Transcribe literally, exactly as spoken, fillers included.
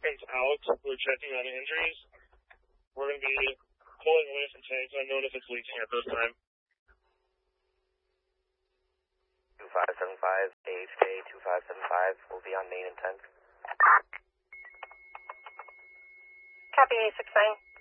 occupants out. We're checking on injuries. We're going to be pulling away from tanks, unknown if it's leaking at this time. two five seven five, A H K two five seven five will be on main and tenth. Copy A six nine.